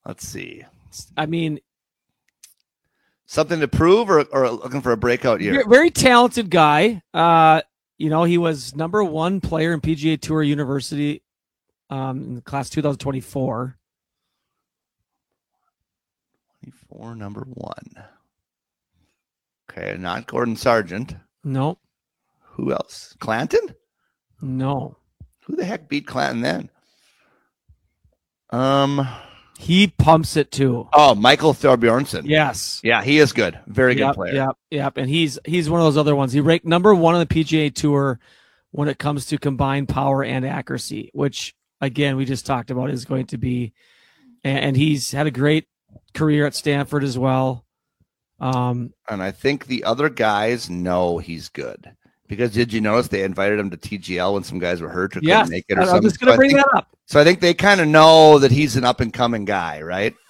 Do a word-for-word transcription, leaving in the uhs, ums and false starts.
Let's see. I mean, something to prove, or, or looking for a breakout year? Very talented guy. Uh, you know, he was number one player in P G A Tour University um, in the class two thousand twenty-four. twenty-four, number one. Okay, not Gordon Sargent. No. Who else? Clanton? No. Who the heck beat Clanton then? Um, he pumps it too. Oh, Michael Thorbjornsen. Yes. Yeah, he is good. Very yep, good player. Yep, yep. And he's he's one of those other ones. He ranked number one on the P G A Tour when it comes to combined power and accuracy, which again we just talked about is going to be. And he's had a great career at Stanford as well. Um, and I think the other guys know he's good. Because did you notice they invited him to T G L when some guys were hurt or yes, couldn't make it or I'm something? just going to so bring think, that up. So I think they kind of know that he's an up and coming guy, right?